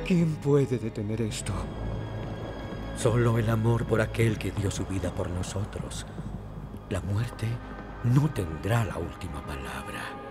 ¿Quién puede detener esto? Solo el amor por aquel que dio su vida por nosotros. La muerte no tendrá la última palabra.